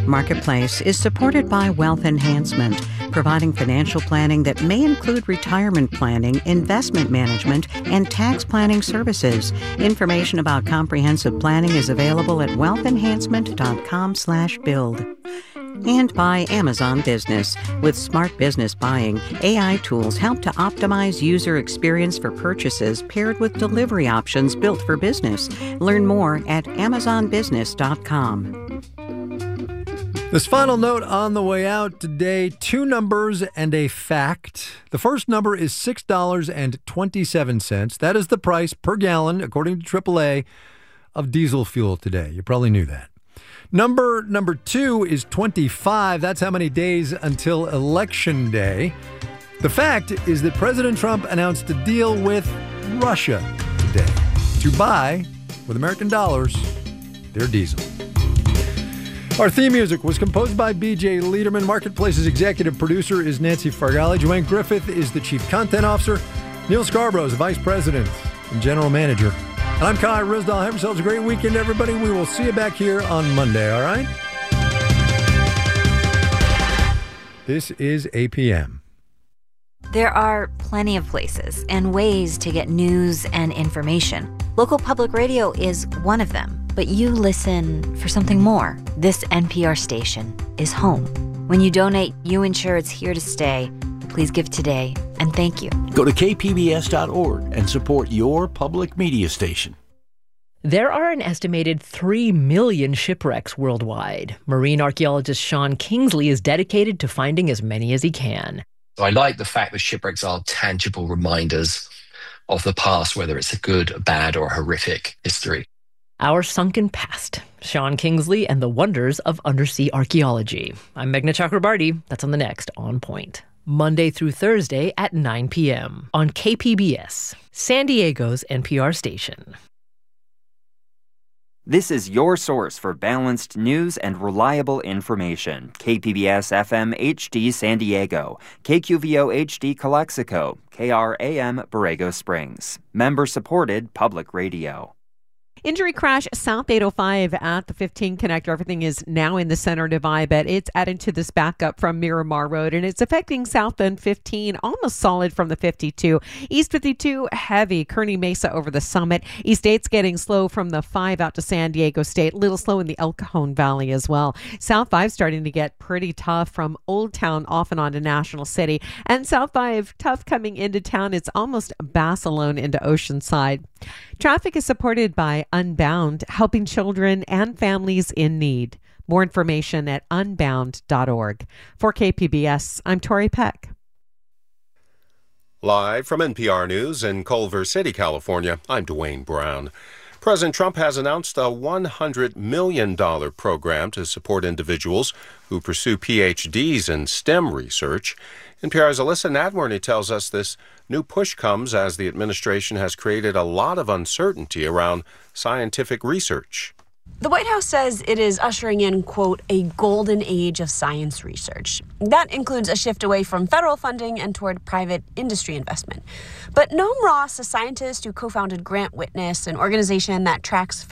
Marketplace is supported by Wealth Enhancement, providing financial planning that may include retirement planning, investment management, and tax planning services. Information about comprehensive planning is available at wealthenhancement.com/build. And by Amazon Business. With smart business buying, AI tools help to optimize user experience for purchases paired with delivery options built for business. Learn more at amazonbusiness.com. This final note on the way out today, 2 numbers and a fact. The first number is $6.27. That is the price per gallon, according to AAA, of diesel fuel today. You probably knew that. Number 2 is 25. That's how many days until Election Day. The fact is that President Trump announced a deal with Russia today to buy, with American dollars, their diesel. Our theme music was composed by B.J. Liederman. Marketplace's executive producer is Nancy Fargali. Joanne Griffith is the chief content officer. Neil Scarborough is the vice president and general manager. And I'm Kai Ryssdal. Have yourselves a great weekend, everybody. We will see you back here on Monday, all right? This is APM. There are plenty of places and ways to get news and information. Local public radio is one of them. But you listen for something more. This NPR station is home. When you donate, you ensure it's here to stay. Please give today, and thank you. Go to kpbs.org and support your public media station. There are an estimated 3 million shipwrecks worldwide. Marine archaeologist Sean Kingsley is dedicated to finding as many as he can. I like the fact that shipwrecks are tangible reminders of the past, whether it's a good, a bad, or a horrific history. Our Sunken Past, Sean Kingsley and the Wonders of Undersea Archaeology. I'm Meghna Chakrabarti. That's on the next On Point. Monday through Thursday at 9 p.m. on KPBS, San Diego's NPR station. This is your source for balanced news and reliable information. KPBS FM HD San Diego, KQVO HD Calexico, KRAM Borrego Springs. Member-supported public radio. Injury crash South 805 at the 15 connector. Everything is now in the center divide, but it's added to this backup from Miramar Road, and it's affecting southbound 15, almost solid from the 52. East 52, heavy. Kearney Mesa over the Summit. East 8's getting slow from the 5 out to San Diego State. Little slow in the El Cajon Valley as well. South 5 starting to get pretty tough from Old Town off and on to National City. And South 5 tough coming into town. It's almost Basilone into Oceanside. Traffic is supported by Unbound, helping children and families in need. More information at unbound.org. For KPBS, I'm Tori Peck. Live from NPR News in Culver City, California, I'm Dwayne Brown. President Trump has announced a $100 million program to support individuals who pursue PhDs in STEM research. NPR's Alyssa Nadworny tells us this new push comes as the administration has created a lot of uncertainty around scientific research. The White House says it is ushering in, quote, a golden age of science research. That includes a shift away from federal funding and toward private industry investment. But Noam Ross, a scientist who co-founded Grant Witness, an organization that tracks